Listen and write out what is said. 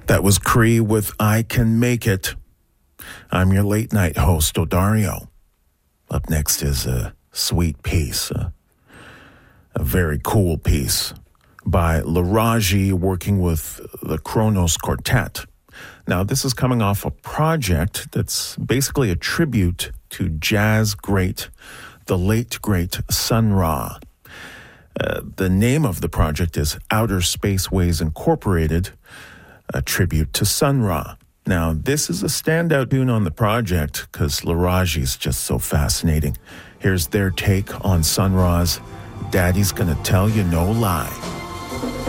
That was Cree with I Can Make It. I'm your late night host, Odario. Up next is a sweet piece, a very cool piece by Laraji working with the Kronos Quartet. Now, this is coming off a project that's basically a tribute to jazz great, the late great Sun Ra. The name of the project is Outer Spaceways Incorporated, a tribute to Sun Ra. Now, this is a standout tune on the project because Laraji is just so fascinating. Here's their take on Sun Ra's Daddy's Gonna Tell You No Lie.